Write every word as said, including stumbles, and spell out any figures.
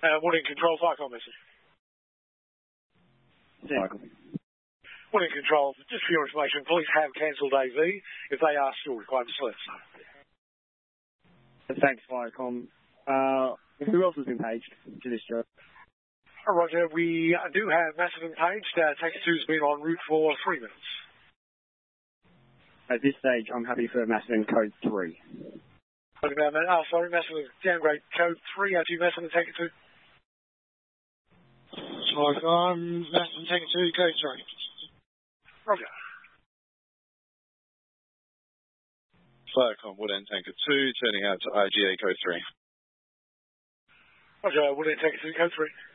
Uh, one in control, Viacom message. Yeah. One in control, just for your information, police have cancelled A V. If they are still required to let us know. Thanks, Viacom. Uh, who else has been paged to this job? Oh, Roger, we do have Macedon paged. Uh, Tanker two's been en route for three minutes. At this stage, I'm happy for Macedon code three. Okay, man. Oh, sorry, Macedon downgrade code three. Out to you, Macedon Tanker two. Viacom, Macedon Tanker two, code three. Roger. Viacom, Woodend Tanker two, turning out to I G A code three. Roger, Woodend Tanker two, code three.